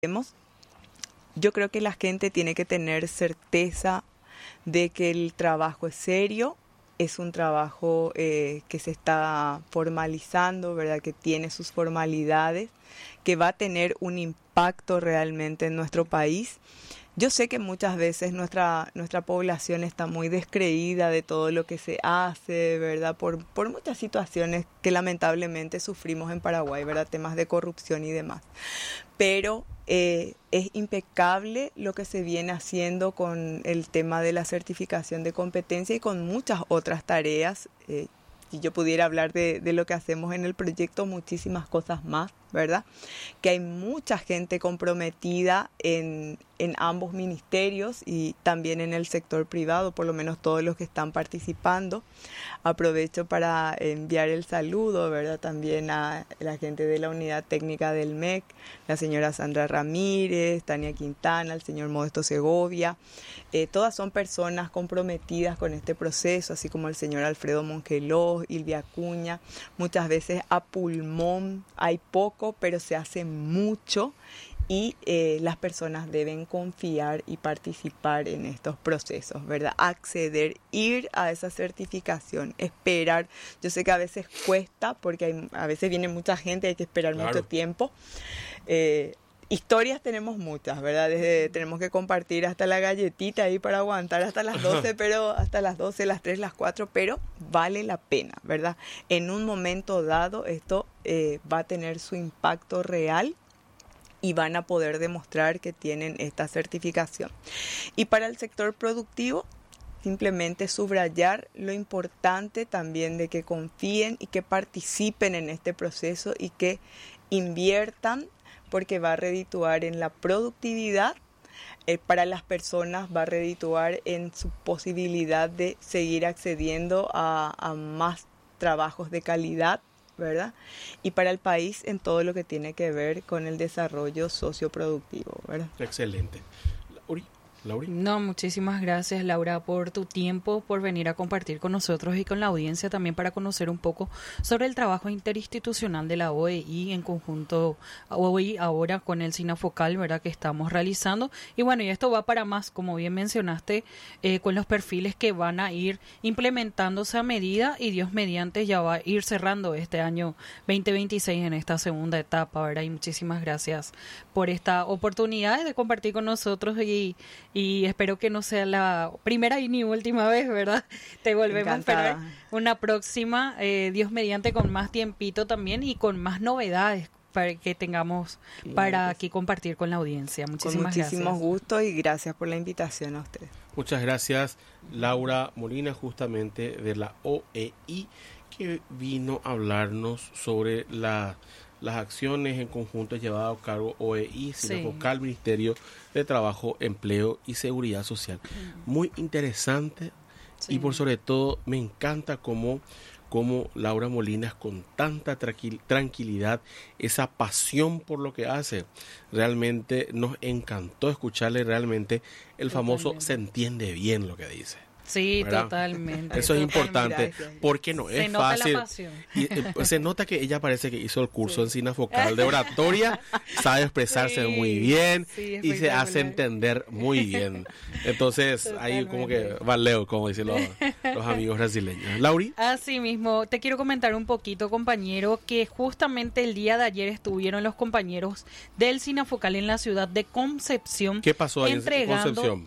Yo creo que la gente tiene que tener certeza de que el trabajo es serio, es un trabajo que se está formalizando, ¿verdad? Que tiene sus formalidades, que va a tener un impacto realmente en nuestro país. Yo sé que muchas veces nuestra población está muy descreída de todo lo que se hace, ¿verdad? Por muchas situaciones que lamentablemente sufrimos en Paraguay, ¿verdad? Temas de corrupción y demás. Pero es impecable lo que se viene haciendo con el tema de la certificación de competencia y con muchas otras tareas. Si yo pudiera hablar de lo que hacemos en el proyecto, muchísimas cosas más, ¿verdad? Que hay mucha gente comprometida en ambos ministerios y también en el sector privado, por lo menos todos los que están participando. Aprovecho para enviar el saludo, ¿verdad? También a la gente de la unidad técnica del MEC, la señora Sandra Ramírez, Tania Quintana, el señor Modesto Segovia. Todas son personas comprometidas con este proceso, así como el señor Alfredo Mongeló, Ilvia Acuña. Muchas veces a pulmón hay poco, pero se hace mucho. Y las personas deben confiar y participar en estos procesos, ¿verdad? Acceder, ir a esa certificación, esperar. Yo sé que a veces cuesta porque a veces viene mucha gente, hay que esperar mucho tiempo. Historias tenemos muchas, ¿verdad? Tenemos que compartir hasta la galletita ahí para aguantar hasta las 12, pero hasta las 12, las 3, las 4, pero vale la pena, ¿verdad? En un momento dado esto va a tener su impacto real y van a poder demostrar que tienen esta certificación. Y para el sector productivo, simplemente subrayar lo importante también de que confíen y que participen en este proceso y que inviertan, porque va a redituar en la productividad. Para las personas va a redituar en su posibilidad de seguir accediendo a más trabajos de calidad, ¿verdad? Y para el país en todo lo que tiene que ver con el desarrollo socioproductivo, ¿verdad? Excelente. Lauri. No, muchísimas gracias, Laura, por tu tiempo, por venir a compartir con nosotros y con la audiencia también para conocer un poco sobre el trabajo interinstitucional de la OEI en conjunto hoy ahora con el SINAFOCAL, ¿verdad? Que estamos realizando. Y bueno, y esto va para más, como bien mencionaste, con los perfiles que van a ir implementándose a medida y Dios mediante ya va a ir cerrando este año 2026 en esta segunda etapa, ¿verdad? Y muchísimas gracias por esta oportunidad de compartir con nosotros y espero que no sea la primera y ni última vez, ¿verdad? Te volvemos a esperar una próxima, Dios mediante, con más tiempito también y con más novedades para que tengamos para aquí compartir con la audiencia. Muchísimas gracias. Con muchísimos gustos y gracias por la invitación a ustedes. Muchas gracias, Laura Molina, justamente de la OEI, que vino a hablarnos sobre las acciones en conjunto llevadas a cabo OEI, SINAFOCAL, Ministerio de Trabajo, Empleo y Seguridad Social. Muy interesante y por sobre todo me encanta cómo Laura Molinas con tanta tranquilidad, esa pasión por lo que hace. Realmente nos encantó escucharle, realmente el famoso se entiende bien lo que dice. Sí, ¿verdad? Totalmente. Eso es importante, porque no es fácil. Y, se nota que ella parece que hizo el curso en SINAFOCAL de oratoria, sabe expresarse muy bien y se hace entender muy bien. Entonces, ahí como que valeo, como dicen los amigos brasileños. Lauri. Así mismo, te quiero comentar un poquito, compañero, que justamente el día de ayer estuvieron los compañeros del SINAFOCAL en la ciudad de Concepción. ¿Qué pasó ahí entregando en Concepción?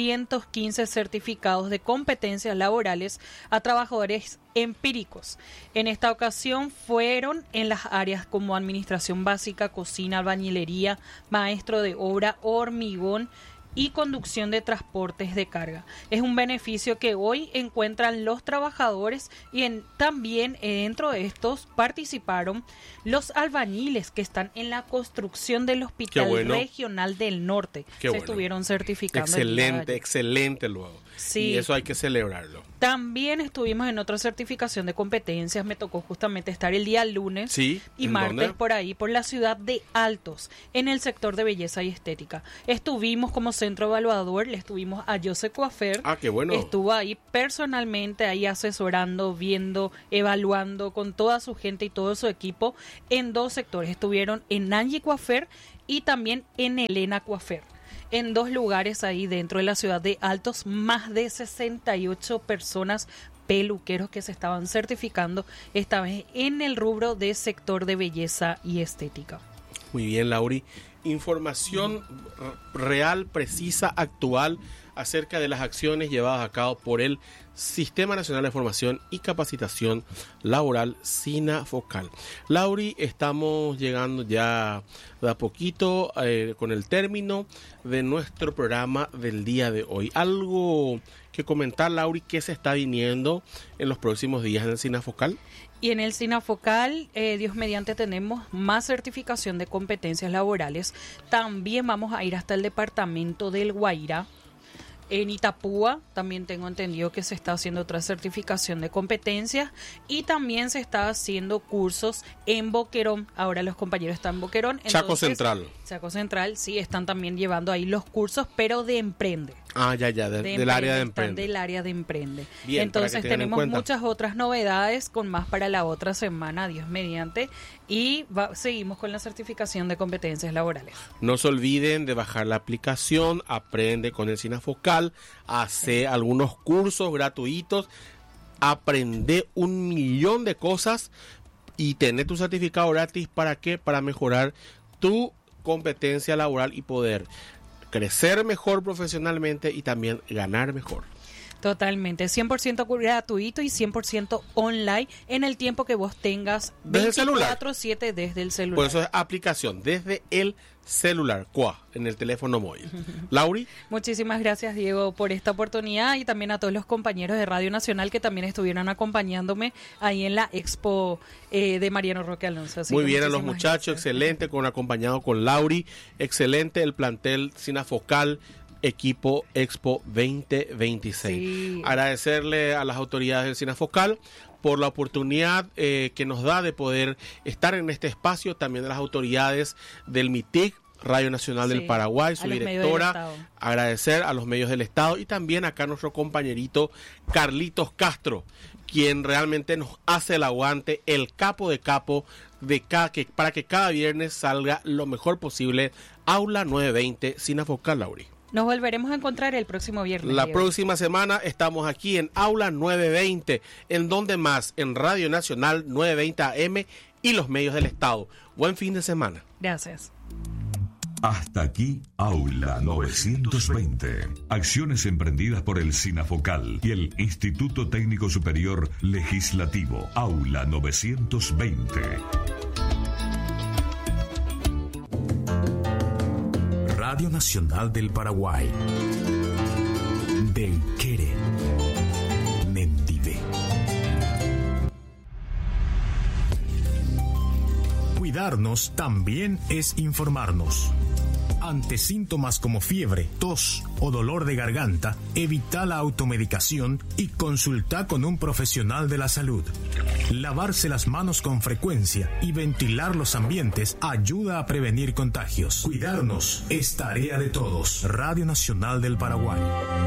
315 certificados de competencias laborales a trabajadores empíricos. En esta ocasión fueron en las áreas como administración básica, cocina, albañilería, maestro de obra, hormigón y conducción de transportes de carga. Es un beneficio que hoy encuentran los trabajadores y también dentro de estos participaron los albañiles que están en la construcción del Hospital Regional del Norte. Estuvieron certificando. Excelente luego. Sí. Y eso hay que celebrarlo. También estuvimos en otra certificación de competencias. Me tocó justamente estar el día lunes y martes ¿dónde? Por ahí, por la ciudad de Altos, en el sector de belleza y estética. Estuvimos como centro evaluador, le estuvimos a José Coafer. Qué bueno. Estuvo ahí personalmente, ahí asesorando, viendo, evaluando con toda su gente y todo su equipo en dos sectores. Estuvieron en Angie Coafer y también en Elena Coiffeur. En 2 lugares ahí dentro de la ciudad de Altos, más de 68 personas peluqueros que se estaban certificando esta vez en el rubro de sector de belleza y estética. Muy bien, Lauri. Información real, precisa, actual acerca de las acciones llevadas a cabo por el Sistema Nacional de Formación y Capacitación Laboral SINAFOCAL. Lauri, estamos llegando ya de a poquito con el término de nuestro programa del día de hoy. ¿Algo que comentar, Lauri, qué se está viniendo en los próximos días en el SINAFOCAL? Y en el SINAFOCAL, Dios mediante, tenemos más certificación de competencias laborales. También vamos a ir hasta el departamento del Guairá. En Itapúa también tengo entendido que se está haciendo otra certificación de competencias y también se está haciendo cursos en Boquerón. Ahora los compañeros están en Boquerón. Entonces, Chaco Central, sí, están también llevando ahí los cursos, pero de Emprende. Del área de Emprende. Del área de Emprende. Bien, entonces tenemos muchas otras novedades con más para la otra semana, Dios mediante, y seguimos con la certificación de competencias laborales. No se olviden de bajar la aplicación, aprende con el SINAFOCAL, hace algunos cursos gratuitos, aprende 1.000.000 de cosas y tener tu certificado gratis. ¿Para qué? Para mejorar tu competencia laboral y poder crecer mejor profesionalmente y también ganar mejor. Totalmente, 100% gratuito y 100% online en el tiempo que vos tengas, 24/7 desde el celular. Por eso es aplicación, desde el celular, en el teléfono móvil. Lauri. Muchísimas gracias, Diego, por esta oportunidad y también a todos los compañeros de Radio Nacional que también estuvieron acompañándome ahí en la expo de Mariano Roque Alonso. Muy bien, a los muchachos, excelente, acompañado con Lauri, excelente el plantel SINAFOCAL, equipo Expo 2026. Sí. Agradecerle a las autoridades del SINAFOCAL por la oportunidad que nos da de poder estar en este espacio, también a las autoridades del MITIC, Radio Nacional del Paraguay, su directora, agradecer a los medios del Estado y también acá a nuestro compañerito Carlitos Castro, quien realmente nos hace el aguante, el capo de capo para que cada viernes salga lo mejor posible. Aula 920 SINAFOCAL, Lauri. Nos volveremos a encontrar el próximo viernes. La próxima semana estamos aquí en Aula 920, en donde más, en Radio Nacional 920 AM y los medios del Estado. Buen fin de semana. Gracias. Hasta aquí, Aula 920. Acciones emprendidas por el SINAFOCAL y el Instituto Técnico Superior Legislativo. Aula 920. Radio Nacional del Paraguay. Del Quere. Mendive. Cuidarnos también es informarnos. Ante síntomas como fiebre, tos o dolor de garganta, evita la automedicación y consulta con un profesional de la salud. Lavarse las manos con frecuencia y ventilar los ambientes ayuda a prevenir contagios. Cuidarnos es tarea de todos. Radio Nacional del Paraguay.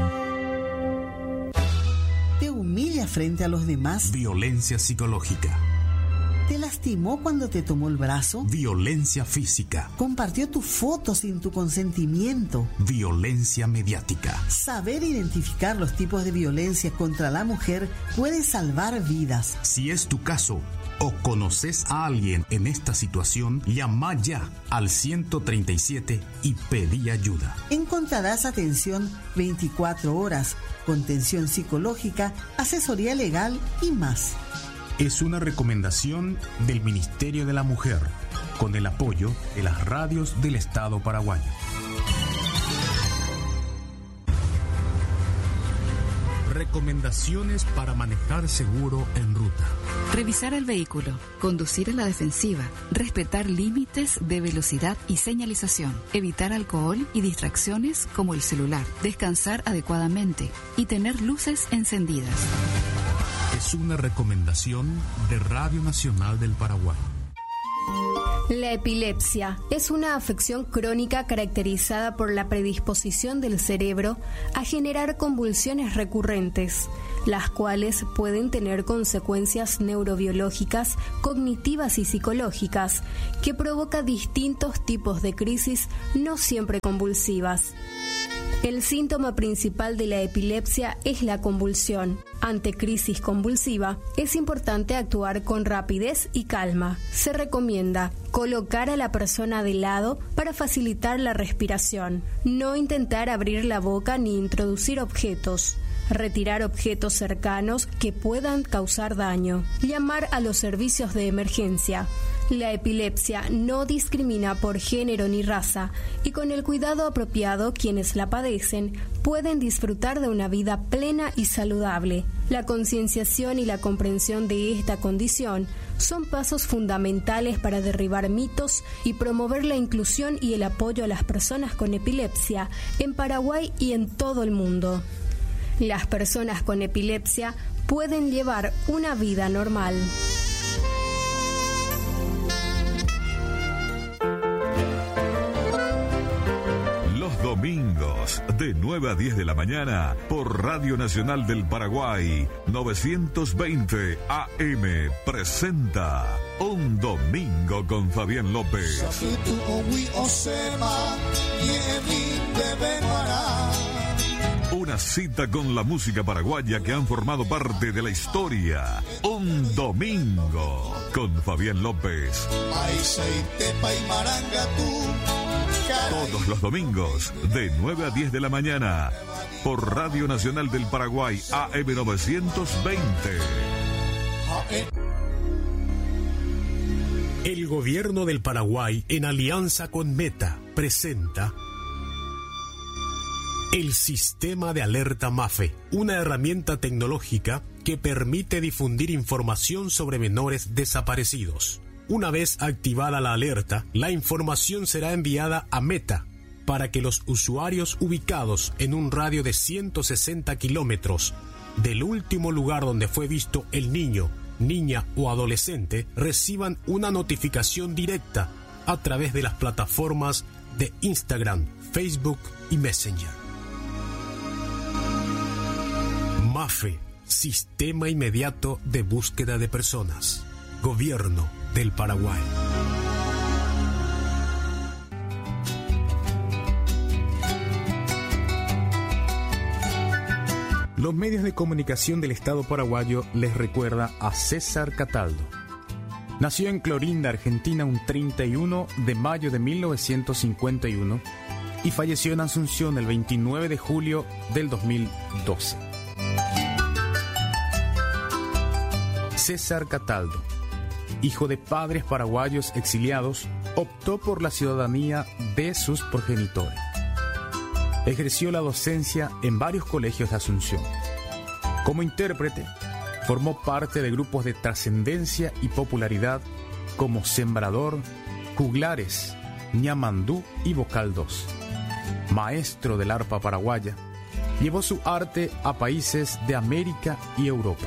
¿Te humilla frente a los demás? Violencia psicológica. ¿Te lastimó cuando te tomó el brazo? Violencia física. ¿Compartió tu foto sin tu consentimiento? Violencia mediática. Saber identificar los tipos de violencia contra la mujer puede salvar vidas. Si es tu caso o conoces a alguien en esta situación, llama ya al 137 y pedí ayuda. Encontrarás atención 24 horas, contención psicológica, asesoría legal y más. Es una recomendación del Ministerio de la Mujer, con el apoyo de las radios del Estado paraguayo. Recomendaciones para manejar seguro en ruta. Revisar el vehículo, conducir a la defensiva, respetar límites de velocidad y señalización, evitar alcohol y distracciones como el celular, descansar adecuadamente y tener luces encendidas. Es una recomendación de Radio Nacional del Paraguay. La epilepsia es una afección crónica caracterizada por la predisposición del cerebro a generar convulsiones recurrentes, las cuales pueden tener consecuencias neurobiológicas, cognitivas y psicológicas, que provoca distintos tipos de crisis no siempre convulsivas. El síntoma principal de la epilepsia es la convulsión. Ante crisis convulsiva, es importante actuar con rapidez y calma. Se recomienda colocar a la persona de lado para facilitar la respiración. No intentar abrir la boca ni introducir objetos. Retirar objetos cercanos que puedan causar daño. Llamar a los servicios de emergencia. La epilepsia no discrimina por género ni raza, y con el cuidado apropiado quienes la padecen pueden disfrutar de una vida plena y saludable. La concienciación y la comprensión de esta condición son pasos fundamentales para derribar mitos y promover la inclusión y el apoyo a las personas con epilepsia en Paraguay y en todo el mundo. Las personas con epilepsia pueden llevar una vida normal. Domingos, de 9 a 10 de la mañana, por Radio Nacional del Paraguay, 920 AM, presenta Un Domingo con Fabián López. Una cita con la música paraguaya que han formado parte de la historia. Un Domingo con Fabián López. Todos los domingos, de 9 a 10 de la mañana, por Radio Nacional del Paraguay, AM 920. El gobierno del Paraguay, en alianza con Meta, presenta el Sistema de Alerta MAFE, una herramienta tecnológica que permite difundir información sobre menores desaparecidos. Una vez activada la alerta, la información será enviada a Meta para que los usuarios ubicados en un radio de 160 kilómetros del último lugar donde fue visto el niño, niña o adolescente reciban una notificación directa a través de las plataformas de Instagram, Facebook y Messenger. MAFE, Sistema Inmediato de Búsqueda de Personas. Gobierno del Paraguay. Los medios de comunicación del Estado paraguayo les recuerda a César Cataldo. Nació en Clorinda, Argentina, un 31 de mayo de 1951 y falleció en Asunción el 29 de julio del 2012. César Cataldo, hijo de padres paraguayos exiliados, optó por la ciudadanía de sus progenitores. Ejerció la docencia en varios colegios de Asunción. Como intérprete, formó parte de grupos de trascendencia y popularidad como Sembrador, Juglares, Ñamandú y Vocal 2. Maestro del arpa paraguaya, llevó su arte a países de América y Europa.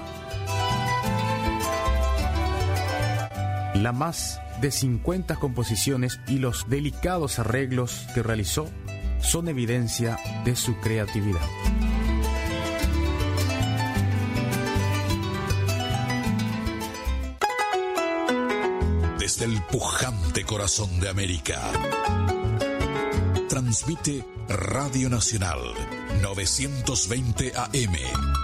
La más de 50 composiciones y los delicados arreglos que realizó son evidencia de su creatividad. Desde el pujante corazón de América, transmite Radio Nacional 920 AM.